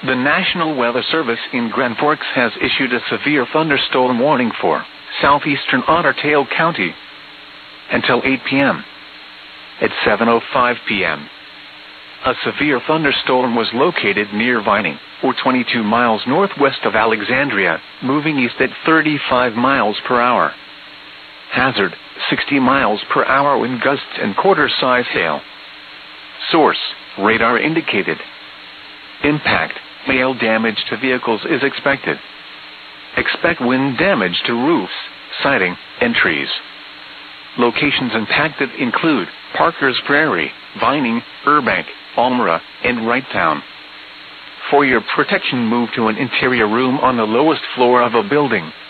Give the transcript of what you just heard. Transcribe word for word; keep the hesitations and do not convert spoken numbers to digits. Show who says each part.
Speaker 1: The National Weather Service in Grand Forks has issued a severe thunderstorm warning for southeastern Otter Tail County until eight p m At seven oh five p m, a severe thunderstorm was located near Vining, or twenty-two miles northwest of Alexandria, moving east at thirty-five miles per hour. Hazard, sixty miles per hour wind gusts and quarter-size hail. Source, radar indicated. Impact, hail damage to vehicles is expected. Expect wind damage to roofs, siding, and trees. Locations impacted include Parker's Prairie, Vining, Burbank, Almira, and Wrighttown. For your protection, move to an interior room on the lowest floor of a building.